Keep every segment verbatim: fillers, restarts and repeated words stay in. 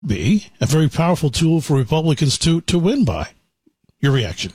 be a very powerful tool for Republicans to, to win by. Your reaction?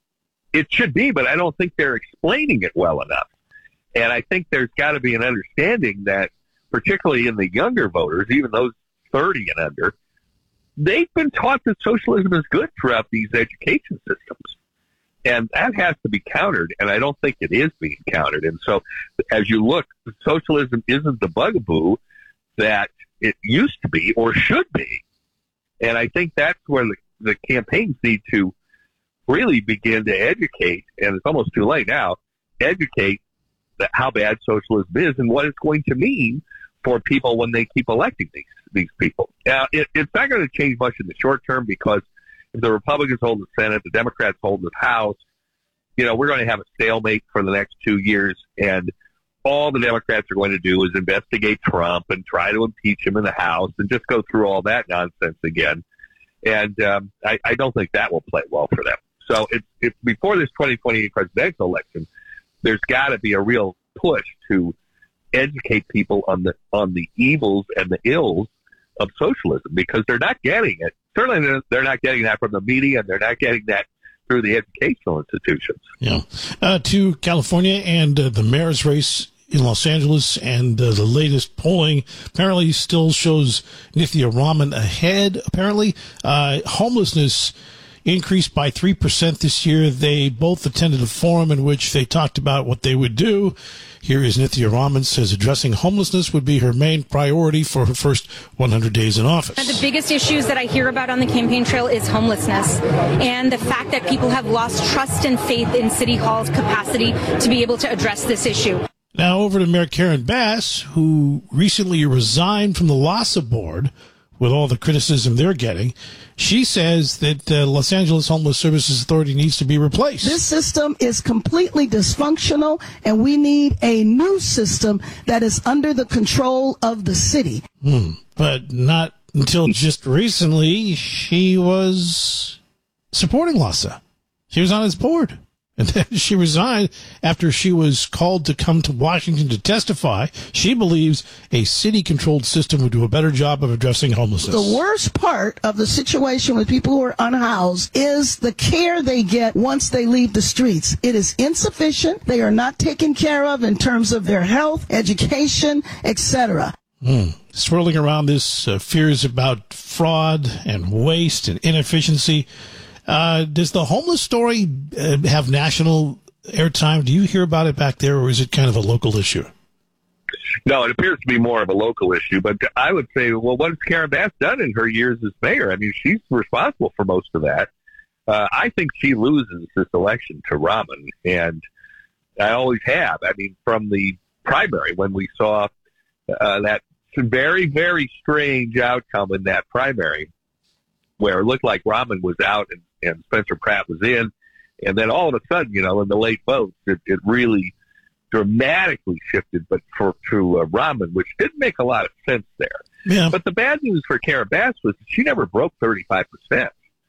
It should be, but I don't think they're explaining it well enough. And I think there's got to be an understanding that, particularly in the younger voters, even those thirty and under, they've been taught that socialism is good throughout these education systems. And that has to be countered, and I don't think it is being countered. And so as you look, socialism isn't the bugaboo that it used to be or should be. And I think that's where the, the campaigns need to really begin to educate, and it's almost too late now, educate that how bad socialism is and what it's going to mean for people when they keep electing these these people. Now, it, it's not going to change much in the short term, because if the Republicans hold the Senate, the Democrats hold the House, you know, we're going to have a stalemate for the next two years, and all the Democrats are going to do is investigate Trump and try to impeach him in the House and just go through all that nonsense again. And um, I, I don't think that will play well for them. So it's, it's before this twenty twenty presidential election, there's got to be a real push to educate people on the on the evils and the ills of socialism, because they're not getting it. Certainly they're not getting that from the media, and they're not getting that through the educational institutions. Yeah. Uh, to California and uh, the mayor's race in Los Angeles, and uh, the latest polling apparently still shows Nithya Raman ahead, apparently. Uh, homelessness increased by three percent this year. They both attended a forum in which they talked about what they would do. Here is Nithya Raman, says addressing homelessness would be her main priority for her first one hundred days in office. One of the biggest issues that I hear about on the campaign trail is homelessness, and the fact that people have lost trust and faith in City Hall's capacity to be able to address this issue. Now over to Mayor Karen Bass, who recently resigned from the LAHSA board with all the criticism they're getting. She says that uh, Los Angeles Homeless Services Authority needs to be replaced. This system is completely dysfunctional, and we need a new system that is under the control of the city. Hmm. But not until just recently, she was supporting LAHSA. She was on its board. And then she resigned after she was called to come to Washington to testify. She believes a city-controlled system would do a better job of addressing homelessness. The worst part of the situation with people who are unhoused is the care they get once they leave the streets. It is insufficient. They are not taken care of in terms of their health, education, et cetera. Hmm. Swirling around this uh, fears about fraud and waste and inefficiency. Uh, does the homeless story uh, have national airtime? Do you hear about it back there, or is it kind of a local issue? No, it appears to be more of a local issue. But I would say, well, what has Karen Bass done in her years as mayor? I mean, she's responsible for most of that. Uh, I think she loses this election to Raman, and I always have. I mean, from the primary, when we saw uh, that very, very strange outcome in that primary, where it looked like Raman was out and, and Spencer Pratt was in. And then all of a sudden, you know, in the late votes, it, it really dramatically shifted, but for to uh, Raman, which didn't make a lot of sense there. Yeah. But the bad news for Karen Bass was that she never broke thirty-five percent.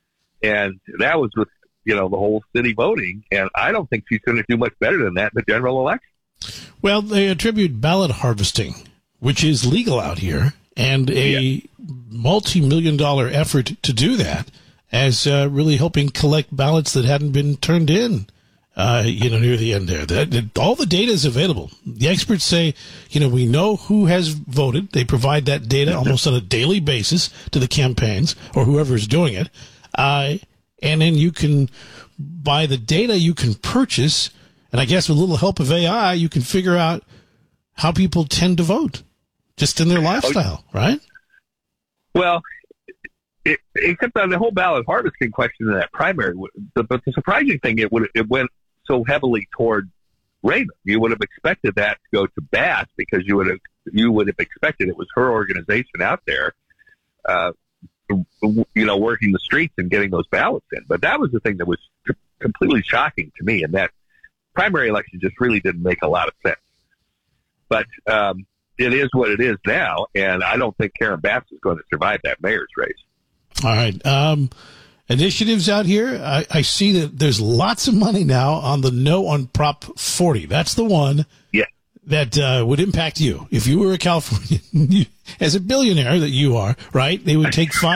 And that was with, you know, the whole city voting. And I don't think she's going to do much better than that in the general election. Well, they attribute ballot harvesting, which is legal out here, and a yeah. multi-million dollar effort to do that, as uh, really helping collect ballots that hadn't been turned in, uh, you know, near the end there. That, that, all the data is available. The experts say, you know, we know who has voted. They provide that data almost on a daily basis to the campaigns or whoever is doing it. Uh, and then you can, by the data you can purchase, and I guess with a little help of A I, you can figure out how people tend to vote just in their lifestyle, right? Well, it, except on the whole ballot harvesting question in that primary, but the surprising thing, it would it went so heavily toward Raman. You would have expected that to go to Bass, because you would have you would have expected it was her organization out there, uh, you know, working the streets and getting those ballots in. But that was the thing that was c- completely shocking to me, and that primary election just really didn't make a lot of sense. But um, it is what it is now, and I don't think Karen Bass is going to survive that mayor's race. All right. Um, initiatives out here. I, I see that there's lots of money now on the no on Prop forty. That's the one yeah. that uh, would impact you if you were a Californian, as a billionaire that you are, right? They would take five.